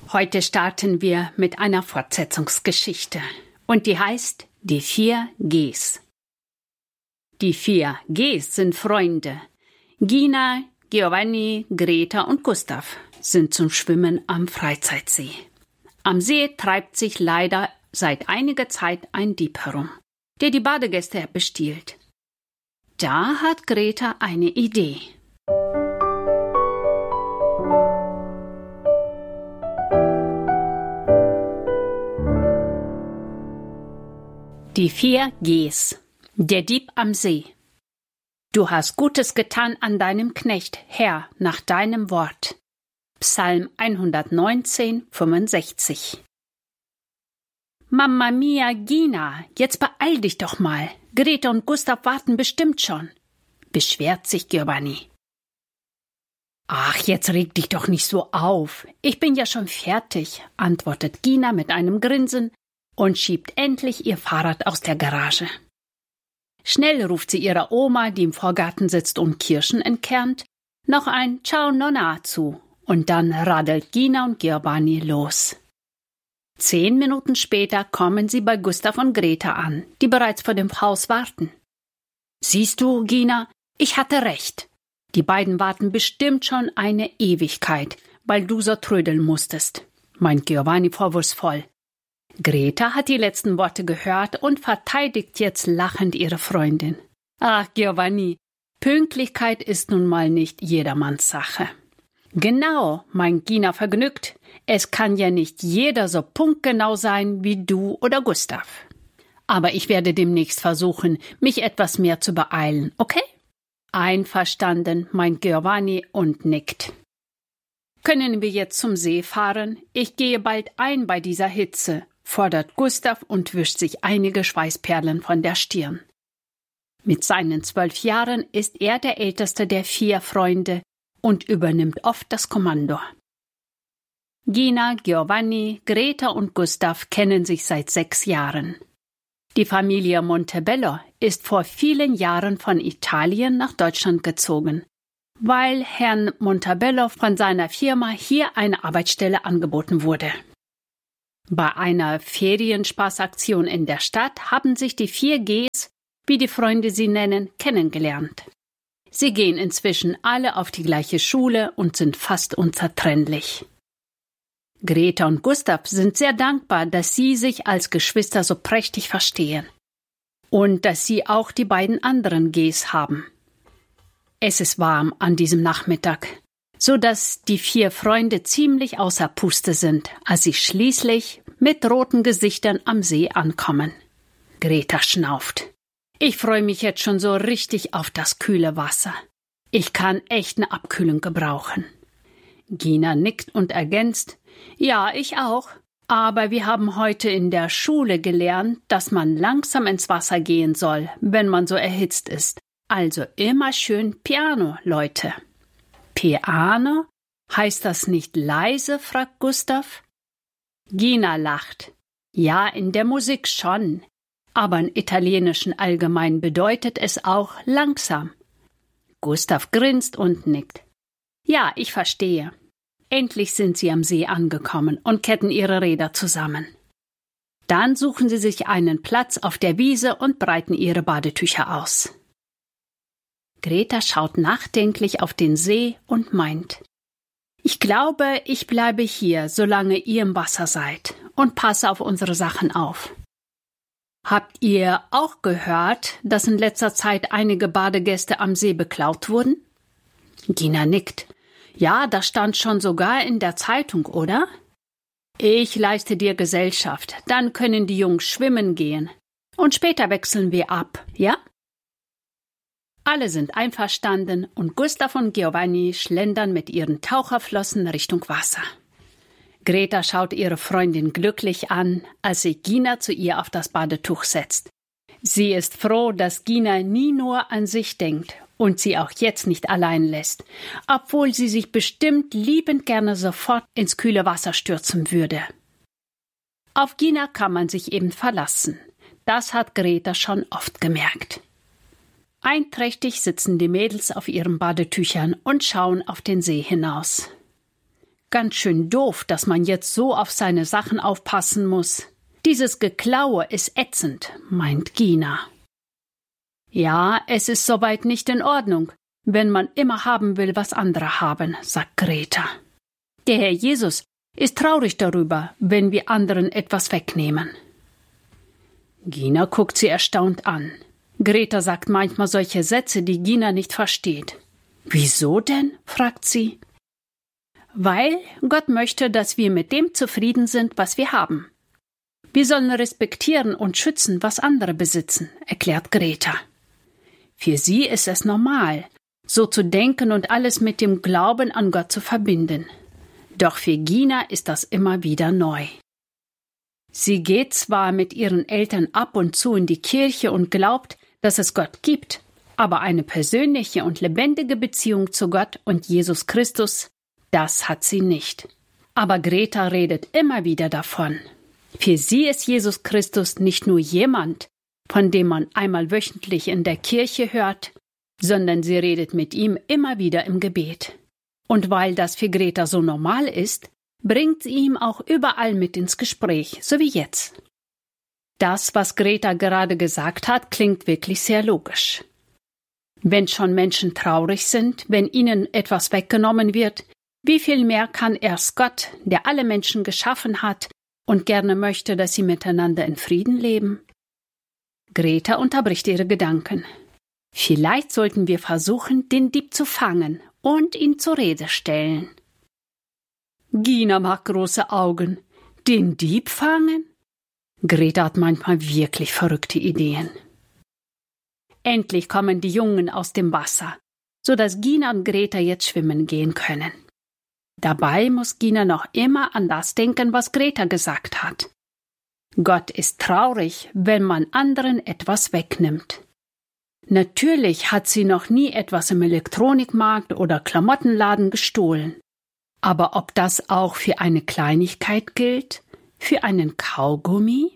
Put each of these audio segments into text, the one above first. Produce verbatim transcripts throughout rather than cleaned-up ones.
Heute starten wir mit einer Fortsetzungsgeschichte und die heißt Die vier Gs. Die vier Gs sind Freunde. Gina, Giovanni, Greta und Gustav sind zum Schwimmen am Freizeitsee. Am See treibt sich leider seit einiger Zeit ein Dieb herum, der die Badegäste bestiehlt. Da hat Greta eine Idee. Die vier Gs. Der Dieb am See. Du hast Gutes getan an deinem Knecht, Herr, nach deinem Wort. Psalm hundertneunzehn, fünfundsechzig. Mamma mia, Gina, jetzt beeil dich doch mal. Greta und Gustav warten bestimmt schon, beschwert sich Giovanni. Ach, jetzt reg dich doch nicht so auf. Ich bin ja schon fertig, antwortet Gina mit einem Grinsen und schiebt endlich ihr Fahrrad aus der Garage. Schnell ruft sie ihrer Oma, die im Vorgarten sitzt und Kirschen entkernt, noch ein Ciao Nonna zu und dann radelt Gina und Giovanni los. Zehn Minuten später kommen sie bei Gustav und Greta an, die bereits vor dem Haus warten. Siehst du, Gina, ich hatte recht. Die beiden warten bestimmt schon eine Ewigkeit, weil du so trödeln musstest, meint Giovanni vorwurfsvoll. Greta hat die letzten Worte gehört und verteidigt jetzt lachend ihre Freundin. Ach, Giovanni, Pünktlichkeit ist nun mal nicht jedermanns Sache. Genau, meint Gina vergnügt. Es kann ja nicht jeder so punktgenau sein wie du oder Gustav. Aber ich werde demnächst versuchen, mich etwas mehr zu beeilen, okay? Einverstanden, meint Giovanni und nickt. Können wir jetzt zum See fahren? Ich gehe bald ein bei dieser Hitze, fordert Gustav und wischt sich einige Schweißperlen von der Stirn. Mit seinen zwölf Jahren ist er der älteste der vier Freunde und übernimmt oft das Kommando. Gina, Giovanni, Greta und Gustav kennen sich seit sechs Jahren. Die Familie Montebello ist vor vielen Jahren von Italien nach Deutschland gezogen, weil Herrn Montebello von seiner Firma hier eine Arbeitsstelle angeboten wurde. Bei einer Ferienspaßaktion in der Stadt haben sich die vier Gs, wie die Freunde sie nennen, kennengelernt. Sie gehen inzwischen alle auf die gleiche Schule und sind fast unzertrennlich. Greta und Gustav sind sehr dankbar, dass sie sich als Geschwister so prächtig verstehen und dass sie auch die beiden anderen Gs haben. Es ist warm an diesem Nachmittag, so dass die vier Freunde ziemlich außer Puste sind, als sie schließlich mit roten Gesichtern am See ankommen. Greta schnauft. Ich freue mich jetzt schon so richtig auf das kühle Wasser. Ich kann echt eine Abkühlung gebrauchen. Gina nickt und ergänzt, ja, ich auch. Aber wir haben heute in der Schule gelernt, dass man langsam ins Wasser gehen soll, wenn man so erhitzt ist. Also immer schön piano, Leute. Piano? Heißt das nicht leise, fragt Gustav. Gina lacht. Ja, in der Musik schon. Aber im Italienischen allgemein bedeutet es auch langsam. Gustav grinst und nickt. Ja, ich verstehe. Endlich sind sie am See angekommen und ketten ihre Räder zusammen. Dann suchen sie sich einen Platz auf der Wiese und breiten ihre Badetücher aus. Greta schaut nachdenklich auf den See und meint, ich glaube, ich bleibe hier, solange ihr im Wasser seid und passe auf unsere Sachen auf. Habt ihr auch gehört, dass in letzter Zeit einige Badegäste am See beklaut wurden? Gina nickt. Ja, das stand schon sogar in der Zeitung, oder? Ich leiste dir Gesellschaft, dann können die Jungs schwimmen gehen. Und später wechseln wir ab, ja? Alle sind einverstanden und Gustav und Giovanni schlendern mit ihren Taucherflossen Richtung Wasser. Greta schaut ihre Freundin glücklich an, als sich Gina zu ihr auf das Badetuch setzt. Sie ist froh, dass Gina nie nur an sich denkt und sie auch jetzt nicht allein lässt, obwohl sie sich bestimmt liebend gerne sofort ins kühle Wasser stürzen würde. Auf Gina kann man sich eben verlassen. Das hat Greta schon oft gemerkt. Einträchtig sitzen die Mädels auf ihren Badetüchern und schauen auf den See hinaus. Ganz schön doof, dass man jetzt so auf seine Sachen aufpassen muss. Dieses Geklaue ist ätzend, meint Gina. Ja, es ist soweit nicht in Ordnung, wenn man immer haben will, was andere haben, sagt Greta. Der Herr Jesus ist traurig darüber, wenn wir anderen etwas wegnehmen. Gina guckt sie erstaunt an. Greta sagt manchmal solche Sätze, die Gina nicht versteht. Wieso denn? Fragt sie. Weil Gott möchte, dass wir mit dem zufrieden sind, was wir haben. Wir sollen respektieren und schützen, was andere besitzen, erklärt Greta. Für sie ist es normal, so zu denken und alles mit dem Glauben an Gott zu verbinden. Doch für Gina ist das immer wieder neu. Sie geht zwar mit ihren Eltern ab und zu in die Kirche und glaubt, dass es Gott gibt, aber eine persönliche und lebendige Beziehung zu Gott und Jesus Christus, das hat sie nicht. Aber Greta redet immer wieder davon. Für sie ist Jesus Christus nicht nur jemand, von dem man einmal wöchentlich in der Kirche hört, sondern sie redet mit ihm immer wieder im Gebet. Und weil das für Greta so normal ist, bringt sie ihm auch überall mit ins Gespräch, so wie jetzt. Das, was Greta gerade gesagt hat, klingt wirklich sehr logisch. Wenn schon Menschen traurig sind, wenn ihnen etwas weggenommen wird, wie viel mehr kann erst Gott, der alle Menschen geschaffen hat und gerne möchte, dass sie miteinander in Frieden leben? Greta unterbricht ihre Gedanken. Vielleicht sollten wir versuchen, den Dieb zu fangen und ihn zur Rede stellen. Gina macht große Augen. Den Dieb fangen? Greta hat manchmal wirklich verrückte Ideen. Endlich kommen die Jungen aus dem Wasser, so dass Gina und Greta jetzt schwimmen gehen können. Dabei muss Gina noch immer an das denken, was Greta gesagt hat. Gott ist traurig, wenn man anderen etwas wegnimmt. Natürlich hat sie noch nie etwas im Elektronikmarkt oder Klamottenladen gestohlen. Aber ob das auch für eine Kleinigkeit gilt? Für einen Kaugummi?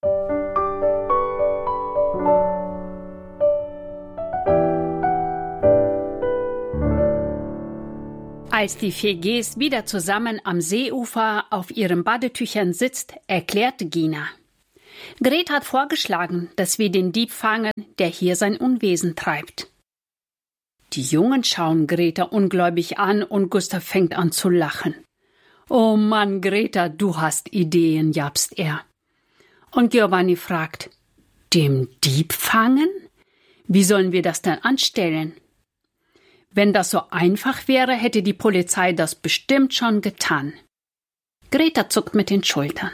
Als die vier Gs wieder zusammen am Seeufer auf ihren Badetüchern sitzt, erklärt Gina. Greta hat vorgeschlagen, dass wir den Dieb fangen, der hier sein Unwesen treibt. Die Jungen schauen Greta ungläubig an und Gustav fängt an zu lachen. »Oh Mann, Greta, du hast Ideen«, japst er. Und Giovanni fragt, »Dem Dieb fangen? Wie sollen wir das denn anstellen?« Wenn das so einfach wäre, hätte die Polizei das bestimmt schon getan. Greta zuckt mit den Schultern.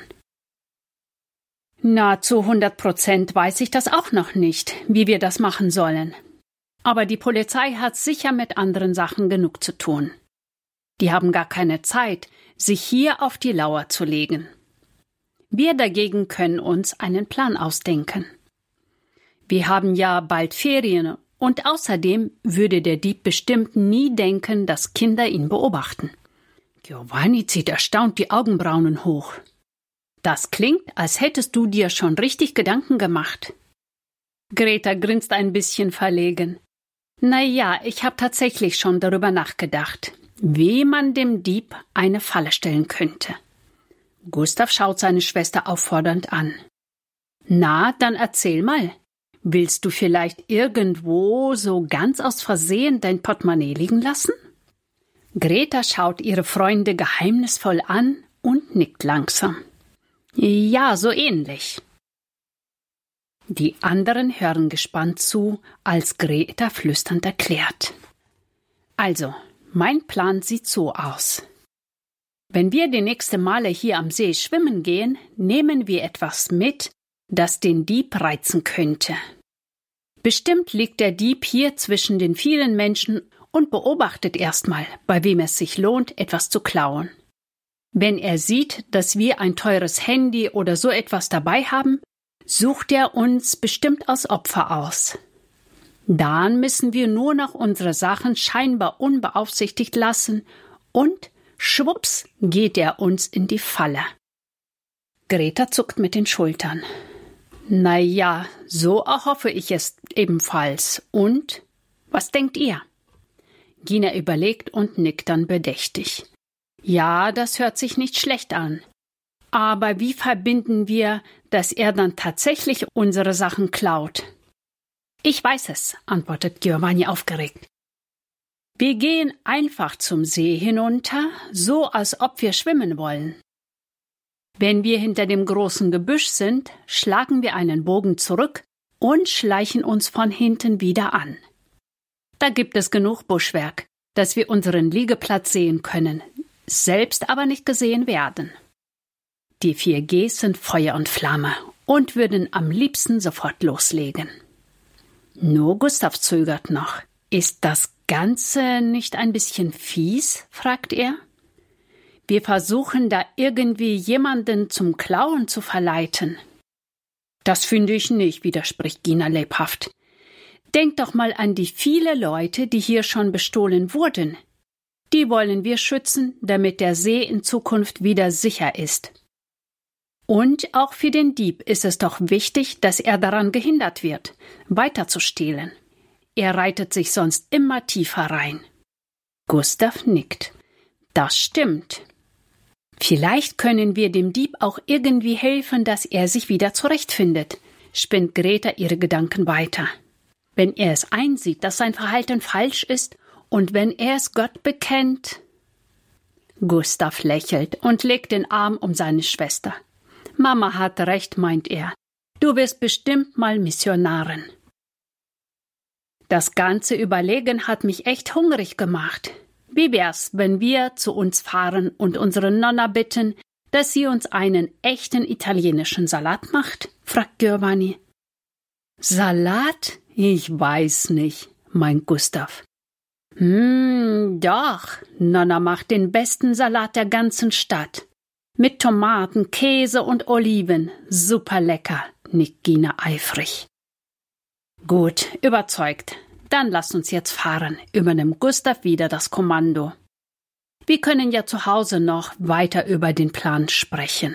Na, zu hundert Prozent weiß ich das auch noch nicht, wie wir das machen sollen. Aber die Polizei hat sicher mit anderen Sachen genug zu tun. Die haben gar keine Zeit, sich hier auf die Lauer zu legen. Wir dagegen können uns einen Plan ausdenken. Wir haben ja bald Ferien und außerdem würde der Dieb bestimmt nie denken, dass Kinder ihn beobachten. Giovanni zieht erstaunt die Augenbrauen hoch. Das klingt, als hättest du dir schon richtig Gedanken gemacht. Greta grinst ein bisschen verlegen. Na ja, ich habe tatsächlich schon darüber nachgedacht, wie man dem Dieb eine Falle stellen könnte. Gustav schaut seine Schwester auffordernd an. Na, dann erzähl mal. Willst du vielleicht irgendwo so ganz aus Versehen dein Portemonnaie liegen lassen? Greta schaut ihre Freunde geheimnisvoll an und nickt langsam. Ja, so ähnlich. Die anderen hören gespannt zu, als Greta flüsternd erklärt. Also, mein Plan sieht so aus. Wenn wir die nächsten Male hier am See schwimmen gehen, nehmen wir etwas mit, das den Dieb reizen könnte. Bestimmt liegt der Dieb hier zwischen den vielen Menschen und beobachtet erstmal, bei wem es sich lohnt, etwas zu klauen. Wenn er sieht, dass wir ein teures Handy oder so etwas dabei haben, sucht er uns bestimmt als Opfer aus. Dann müssen wir nur noch unsere Sachen scheinbar unbeaufsichtigt lassen und schwupps geht er uns in die Falle. Greta zuckt mit den Schultern. Na ja, so erhoffe ich es ebenfalls. Und? Was denkt ihr? Gina überlegt und nickt dann bedächtig. Ja, das hört sich nicht schlecht an. Aber wie verbinden wir, dass er dann tatsächlich unsere Sachen klaut? Ich weiß es, antwortet Giovanni aufgeregt. Wir gehen einfach zum See hinunter, so als ob wir schwimmen wollen. Wenn wir hinter dem großen Gebüsch sind, schlagen wir einen Bogen zurück und schleichen uns von hinten wieder an. Da gibt es genug Buschwerk, dass wir unseren Liegeplatz sehen können, selbst aber nicht gesehen werden. Die vier Gs sind Feuer und Flamme und würden am liebsten sofort loslegen. Nur Gustav zögert noch. Ist das Ganze nicht ein bisschen fies? Fragt er. Wir versuchen da irgendwie jemanden zum Klauen zu verleiten. Das finde ich nicht, widerspricht Gina lebhaft. Denk doch mal an die vielen Leute, die hier schon bestohlen wurden. Die wollen wir schützen, damit der See in Zukunft wieder sicher ist. Und auch für den Dieb ist es doch wichtig, dass er daran gehindert wird, weiter zu stehlen. Er reitet sich sonst immer tiefer rein. Gustav nickt. Das stimmt. Vielleicht können wir dem Dieb auch irgendwie helfen, dass er sich wieder zurechtfindet, spinnt Greta ihre Gedanken weiter. Wenn er es einsieht, dass sein Verhalten falsch ist und wenn er es Gott bekennt. Gustav lächelt und legt den Arm um seine Schwester. Mama hat recht, meint er. Du wirst bestimmt mal Missionarin. Das ganze Überlegen hat mich echt hungrig gemacht. Wie wär's, wenn wir zu uns fahren und unsere Nonna bitten, dass sie uns einen echten italienischen Salat macht? Fragt Giovanni. Salat? Ich weiß nicht, meint Gustav. Hm, doch, Nonna macht den besten Salat der ganzen Stadt. Mit Tomaten, Käse und Oliven. Super lecker, nickt Gina eifrig. Gut, überzeugt. Dann lasst uns jetzt fahren, übernimmt Gustav wieder das Kommando. Wir können ja zu Hause noch weiter über den Plan sprechen.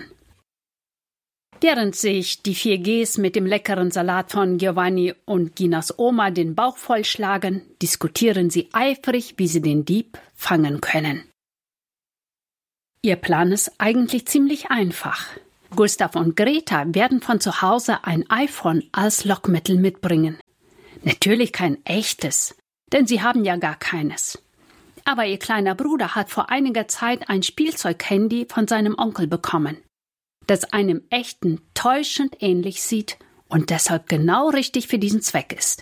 Während sich die vier Gs mit dem leckeren Salat von Giovanni und Ginas Oma den Bauch vollschlagen, diskutieren sie eifrig, wie sie den Dieb fangen können. Ihr Plan ist eigentlich ziemlich einfach. Gustav und Greta werden von zu Hause ein iPhone als Lockmittel mitbringen. Natürlich kein echtes, denn sie haben ja gar keines. Aber ihr kleiner Bruder hat vor einiger Zeit ein Spielzeughandy von seinem Onkel bekommen, das einem echten täuschend ähnlich sieht und deshalb genau richtig für diesen Zweck ist.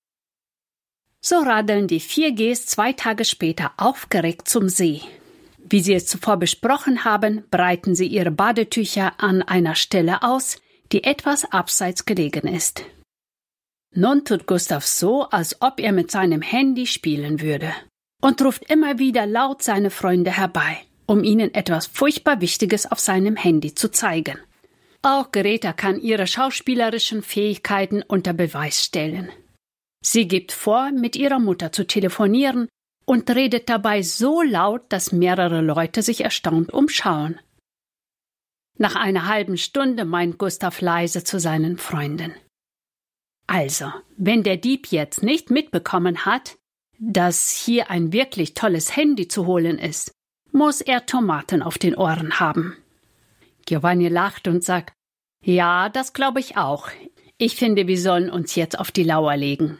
So radeln die vier Gs zwei Tage später aufgeregt zum See. Wie sie es zuvor besprochen haben, breiten sie ihre Badetücher an einer Stelle aus, die etwas abseits gelegen ist. Nun tut Gustav so, als ob er mit seinem Handy spielen würde und ruft immer wieder laut seine Freunde herbei, um ihnen etwas furchtbar Wichtiges auf seinem Handy zu zeigen. Auch Greta kann ihre schauspielerischen Fähigkeiten unter Beweis stellen. Sie gibt vor, mit ihrer Mutter zu telefonieren und redet dabei so laut, dass mehrere Leute sich erstaunt umschauen. Nach einer halben Stunde meint Gustav leise zu seinen Freunden. Also, wenn der Dieb jetzt nicht mitbekommen hat, dass hier ein wirklich tolles Handy zu holen ist, muss er Tomaten auf den Ohren haben. Giovanni lacht und sagt, ja, das glaube ich auch. Ich finde, wir sollen uns jetzt auf die Lauer legen.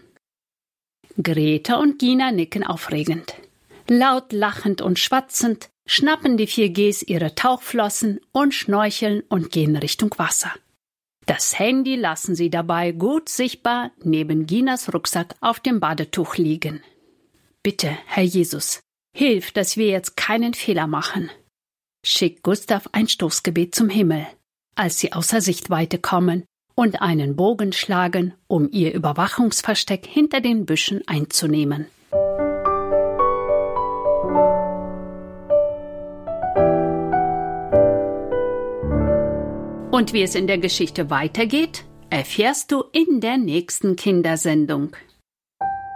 Greta und Gina nicken aufregend. Laut lachend und schwatzend schnappen die vier Gs ihre Tauchflossen und schnorcheln und gehen Richtung Wasser. Das Handy lassen sie dabei gut sichtbar neben Ginas Rucksack auf dem Badetuch liegen. Bitte, Herr Jesus, hilf, dass wir jetzt keinen Fehler machen, schickt Gustav ein Stoßgebet zum Himmel, als sie außer Sichtweite kommen und einen Bogen schlagen, um ihr Überwachungsversteck hinter den Büschen einzunehmen. Und wie es in der Geschichte weitergeht, erfährst du in der nächsten Kindersendung.